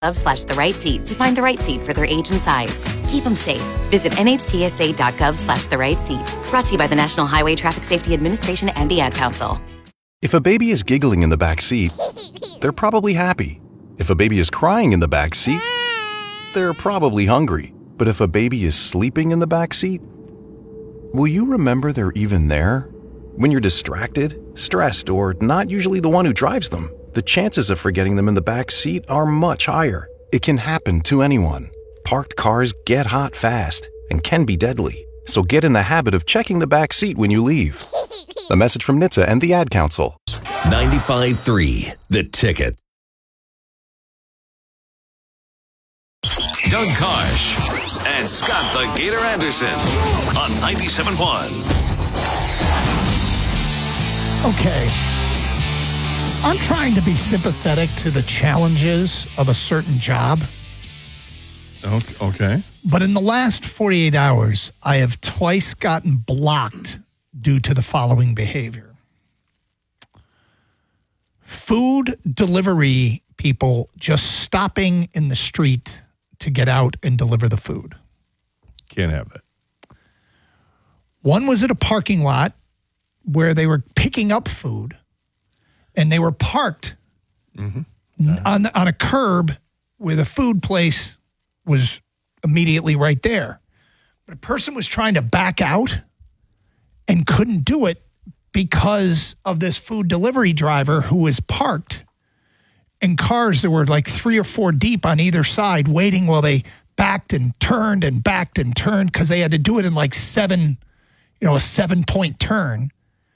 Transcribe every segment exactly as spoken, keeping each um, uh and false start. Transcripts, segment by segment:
slash the right seat to find the right seat for their age and size. Keep them safe. Visit nhtsa.gov slash the right seat. Brought to you by the National Highway Traffic Safety Administration and the Ad Council. If a baby is giggling in the back seat, they're probably happy. If a baby is crying in the back seat, they're probably hungry. But if a baby is sleeping in the back seat, will you remember they're even there? When you're distracted, stressed, or not usually the one who drives them, the chances of forgetting them in the back seat are much higher. It can happen to anyone. Parked cars get hot fast and can be deadly. So get in the habit of checking the back seat when you leave. A message from N H T S A and the Ad Council. ninety-five point three The Ticket. Doug Karsh and Scott the Gator Anderson on ninety-seven point one. Okay. I'm trying to be sympathetic to the challenges of a certain job. Okay. But in the last forty-eight hours, I have twice gotten blocked due to the following behavior. Food delivery people just stopping in the street to get out and deliver the food. Can't have that. One was at a parking lot where they were picking up food, and they were parked mm-hmm. on the, on a curb where the food place was immediately right there. But a person was trying to back out and couldn't do it because of this food delivery driver who was parked in cars that were like three or four deep on either side waiting while they backed and turned and backed and turned because they had to do it in like seven, you know, a seven-point turn.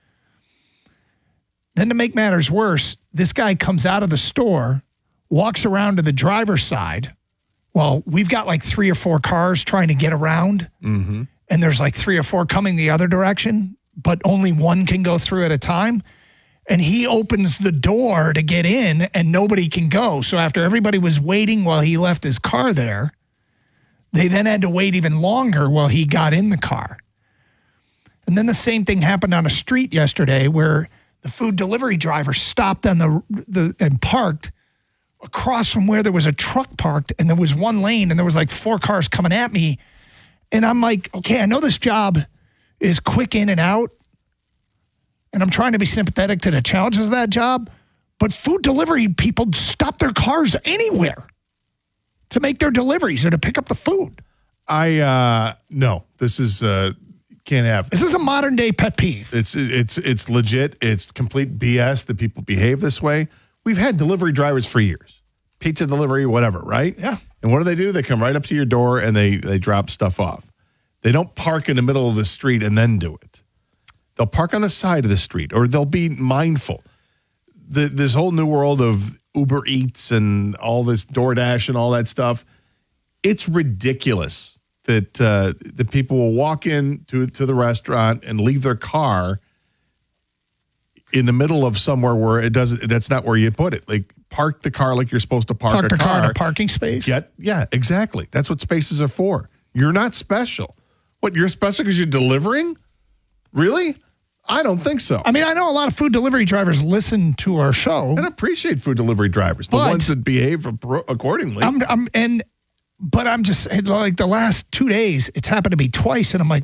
Then to make matters worse, this guy comes out of the store, walks around to the driver's side. Well, we've got like three or four cars trying to get around, mm-hmm. and there's like three or four coming the other direction, but only one can go through at a time. And he opens the door to get in, and nobody can go. So after everybody was waiting while he left his car there, they then had to wait even longer while he got in the car. And then the same thing happened on a street yesterday where the food delivery driver stopped on the, the and parked across from where there was a truck parked, and there was one lane, and there was like four cars coming at me. And I'm like, okay, I know this job is quick in and out, and I'm trying to be sympathetic to the challenges of that job, but food delivery people stop their cars anywhere to make their deliveries or to pick up the food. I, uh, no, this is, uh, can't have. This is a modern day pet peeve. It's, it's, it's legit. It's complete B S that people behave this way. We've had delivery drivers for years, pizza delivery, whatever, right? Yeah. And what do they do? They come right up to your door and they, they drop stuff off. They don't park in the middle of the street and then do it. They'll park on the side of the street, or they'll be mindful. The, this whole new world of Uber Eats and all this DoorDash and all that stuff, it's ridiculous that uh, the people will walk in to, to the restaurant and leave their car in the middle of somewhere where it doesn't. That's not where you put it. Like, park the car like you're supposed to park, Park a the car. car in a parking space? Get, yeah, exactly. That's what spaces are for. You're not special. What, you're special because you're delivering? Really? I don't think so. I mean, I know a lot of food delivery drivers listen to our show. And appreciate food delivery drivers, the But- ones that behave accordingly. I'm, I'm, and, but I'm just like the last two days, it's happened to me twice, and I'm like,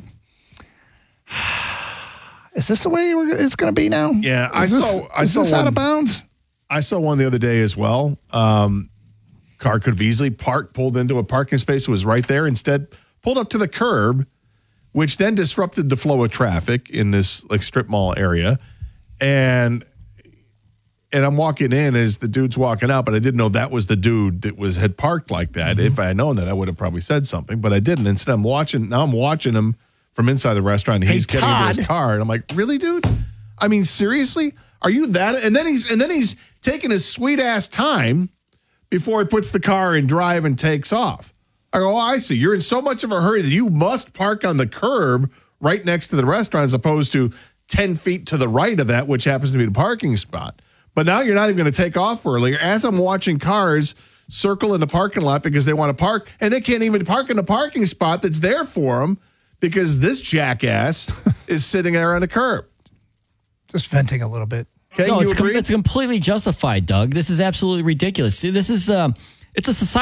is this the way we're, it's going to be now? Yeah, I is this, saw. I is saw this one, out of bounds? I saw one the other day as well. Um, car could have easily parked, pulled into a parking space that was right there. Instead, pulled up to the curb, which then disrupted the flow of traffic in this like strip mall area. And and I'm walking in as the dude's walking out, but I didn't know that was the dude that was had parked like that. Mm-hmm. If I had known that, I would have probably said something, but I didn't. Instead, I'm watching. Now I'm watching him from inside the restaurant. And Hey, he's getting Todd. into his car, and I'm like, really, dude? I mean, seriously? Are you that? And then he's and then he's taking his sweet ass time before he puts the car in drive and takes off. I go, oh, I see. You're in so much of a hurry that you must park on the curb right next to the restaurant as opposed to ten feet to the right of that, which happens to be the parking spot. But now you're not even going to take off earlier. As I'm watching cars circle in the parking lot because they want to park, and they can't even park in the parking spot that's there for them because this jackass is sitting there on the curb. Just venting a little bit. Okay, no, you it's, com- agree? it's completely justified, Doug. This is absolutely ridiculous. See, this is uh, It's a society.